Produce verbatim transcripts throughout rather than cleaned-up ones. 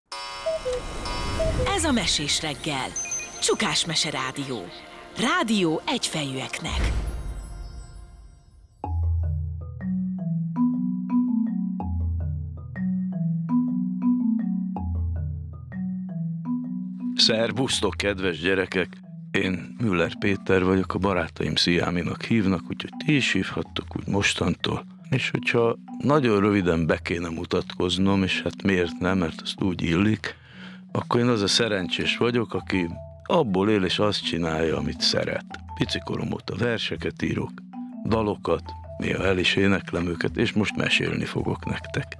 Ez a Mesés reggel. Csukás Mese Rádió. Rádió egyfejűeknek. Szerbusztok, kedves gyerekek! Én Müller Péter vagyok, a barátaim Sziáminak hívnak, úgyhogy ti is hívhattok úgy mostantól. És hogyha nagyon röviden be kéne mutatkoznom, és hát miért nem, mert azt úgy illik, akkor én az a szerencsés vagyok, aki abból él és azt csinálja, amit szeret. Picikorom óta verseket írok, dalokat, néha el is éneklem őket, és most mesélni fogok nektek.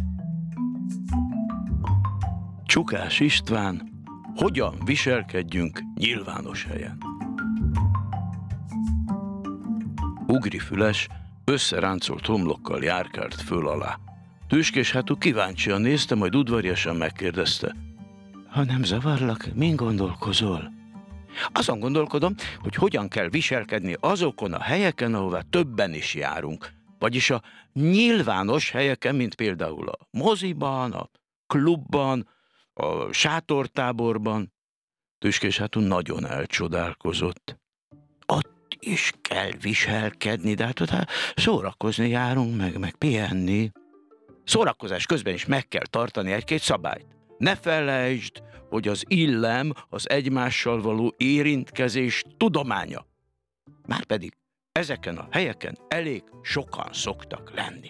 Csukás István, hogyan viselkedjünk nyilvános helyen? Ugrifüles összeráncolt homlokkal járkált föl alá. Tüskés hátú kíváncsian nézte, majd udvariasan megkérdezte: ha nem zavarlak, min gondolkozol? Azon gondolkodom, hogy hogyan kell viselkedni azokon a helyeken, ahová többen is járunk. Vagyis a nyilvános helyeken, mint például a moziban, a klubban, a sátortáborban. Tüskés hátú nagyon elcsodálkozott. Ott is kell viselkedni, de hát oda szórakozni járunk, meg, meg pihenni. Szórakozás közben is meg kell tartani egy-két szabályt. Ne felejtsd, hogy az illem az egymással való érintkezés tudománya. Márpedig ezeken a helyeken elég sokan szoktak lenni.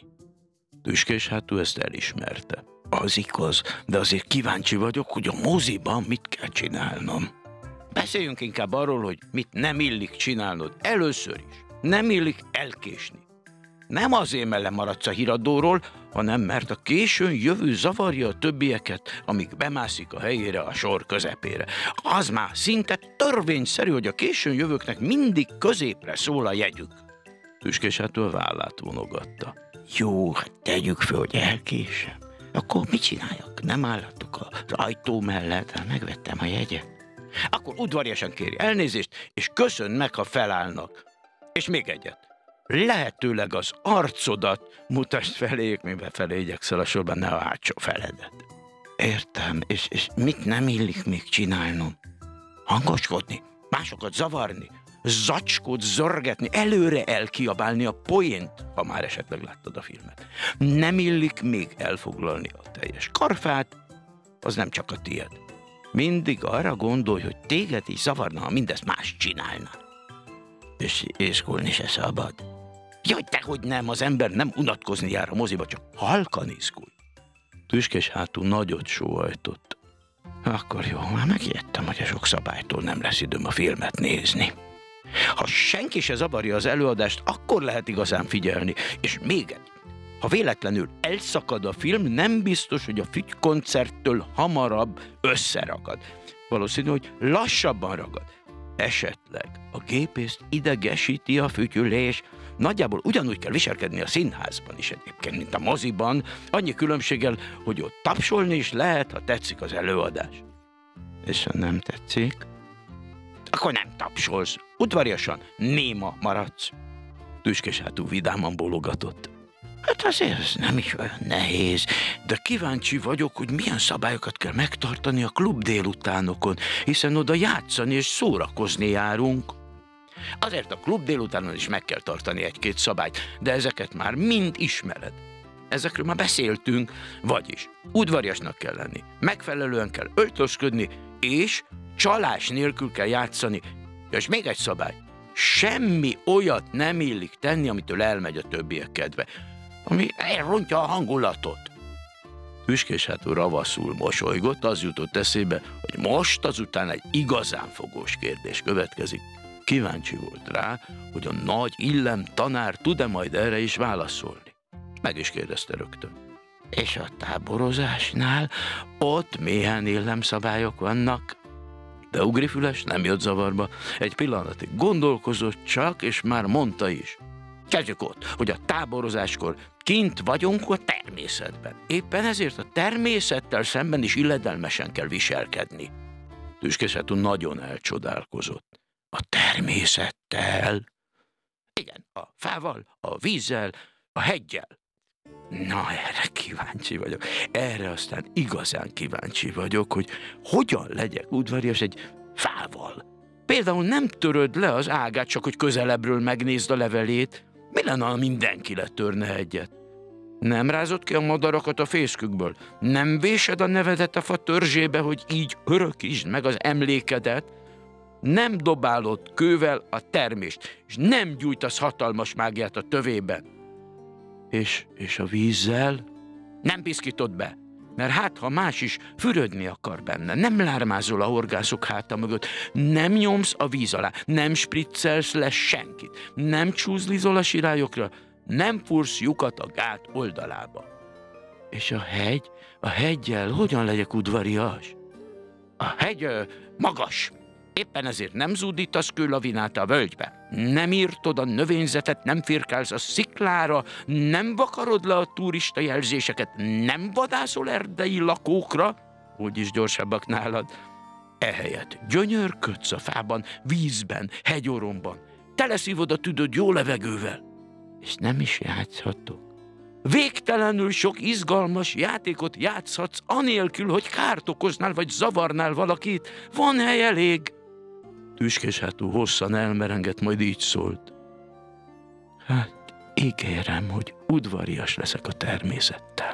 Tüskés hátú ezt elismerte. Az igaz, de azért kíváncsi vagyok, hogy a moziban mit kell csinálnom. Beszéljünk inkább arról, hogy mit nem illik csinálnod. Először is nem illik elkésni. Nem azért, mert lemaradsz a híradóról, hanem mert a későn jövő zavarja a többieket, amíg bemászik a helyére a sor közepére. Az már szinte törvényszerű, hogy a későn jövőknek mindig középre szól a jegyük. Tüskés hátú a vállát vonogatta. Jó, hát tegyük föl, hogy elkésem. Akkor mit csináljak? Nem állatok az ajtó mellett, hát megvettem a jegyet. Akkor udvariasan kéri elnézést, és köszönd meg, ha felállnak. És még egyet. Lehetőleg az arcodat mutasd feléjük, mivel felé igyekszel a sorban, ne a hátsó feledet. Értem, és, és mit nem illik még csinálnom? Hangoskodni, másokat zavarni, zacskót zörgetni, előre elkiabálni a poént, ha már esetleg láttad a filmet. Nem illik még elfoglalni a teljes karfát, az nem csak a tied. Mindig arra gondolj, hogy téged is zavarna, ha mindezt más csinálna. És észkulni se szabad. Jaj, dehogy nem, az ember nem unatkozni jár a moziba, csak halkan izgulj. Tüskés hátú nagyot sóhajtott. Akkor jó, már megijedtem, hogy a sok szabálytól nem lesz időm a filmet nézni. Ha senki se zavarja az előadást, akkor lehet igazán figyelni. És még egy, ha véletlenül elszakad a film, nem biztos, hogy a fügykoncerttől hamarabb összeragad. Valószínű, hogy lassabban ragad. Esetleg a gépészt idegesíti a fütyülés. Nagyjából ugyanúgy kell viselkedni a színházban is egyébként, mint a moziban, annyi különbséggel, hogy ott tapsolni is lehet, ha tetszik az előadás. És ha nem tetszik, akkor nem tapsolsz, udvariasan néma maradsz. Tüskés hátú vidáman bólogatott. Hát azért ez nem is olyan nehéz, de kíváncsi vagyok, hogy milyen szabályokat kell megtartani a klub délutánokon, hiszen oda játszani és szórakozni járunk. Azért a klub délutánon is meg kell tartani egy-két szabályt, de ezeket már mind ismered. Ezekről már beszéltünk, vagyis udvariasnak kell lenni, megfelelően kell öltözködni, és csalás nélkül kell játszani. És még egy szabály, semmi olyat nem illik tenni, amitől elmegy a többiek kedve, ami elrontja a hangulatot. Tüskés hátú ravaszul mosolygott, az jutott eszébe, hogy most azután egy igazán fogós kérdés következik. Kíváncsi volt rá, hogy a nagy illem tanár tud-e majd erre is válaszolni. Meg is kérdezte rögtön. És a táborozásnál ott milyen illemszabályok vannak? De Ugrifüles nem jött zavarba, egy pillanatig gondolkozott csak, és már mondta is. Kezdjük ott, hogy a táborozáskor kint vagyunk a természetben. Éppen ezért a természettel szemben is illedelmesen kell viselkedni. Tüskés hátú nagyon elcsodálkozott. A természettel? Igen, a fával, a vízzel, a heggyel. Na, erre kíváncsi vagyok. Erre aztán igazán kíváncsi vagyok, hogy hogyan legyek udvarias egy fával. Például nem töröd le az ágát, csak hogy közelebbről megnézd a levelét. Mi lenne, ha mindenki letörne egyet? Nem rázod ki a madarakat a fészkükből? Nem vésed a nevedet a fa törzsébe, hogy így örökítsd meg az emlékedet? Nem dobálod kővel a termést, és nem gyújtasz hatalmas mágiát a tövében. És, és a vízzel? Nem piszkítod be, mert hát, ha más is fürödni akar benne, nem lármázol a horgászok háta mögött, nem nyomsz a víz alá, nem spriccelsz le senkit, nem csúzlizol a sirályokra, nem fúrsz lyukat a gát oldalába. És a hegy? A heggyel hogyan legyek udvarias? A hegy ö, magas. Éppen ezért nem zúdítasz kőlavinát a völgybe. Nem írtod a növényzetet, nem firkálsz a sziklára, nem vakarod le a turista jelzéseket, nem vadászol erdei lakókra, úgyis gyorsabbak nálad. Ehelyett gyönyörködsz a fában, vízben, hegyoromban. Teleszívod a tüdőd jó levegővel. És nem is játszhatok. Végtelenül sok izgalmas játékot játszhatsz, anélkül, hogy kárt okoznál, vagy zavarnál valakit. Van hely elég. Tüskés-hátú hosszan elmerengett, majd így szólt. Hát, ígérem, hogy udvarias leszek a természettel.